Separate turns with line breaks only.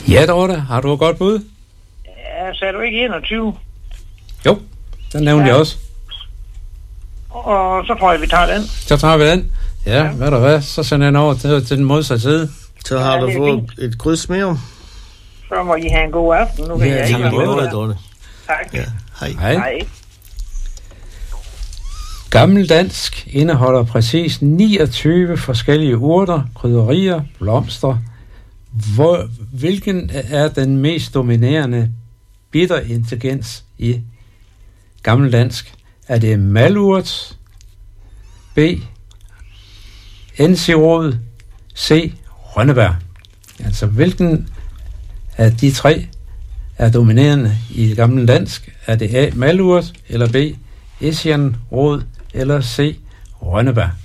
Ja, Dorte, har du et godt bud?
Ja, sagde du ikke 21?
Jo, den nævnte jeg også.
Og så tror jeg, vi tager den.
Så tager vi den. Ja, hvad der hvad? Så sender jeg den over til den modsatte side.
Så har du fået et kryds mere.
Så må I have en god aften. Nu vil jeg ikke have
Dorte.
Tak.
Ja, hej.
Hej.
Gammeldansk indeholder præcis 29 forskellige urter, krydderier, blomster. Hvilken er den mest dominerende bitterintelligens i gammeldansk? Er det malurt, B, ensiråd, C, rønnebær? Altså, hvilken af de tre er dominerende i gammeldansk? Er det A, malurt, eller B, ensiråd, eller C, rønnebær?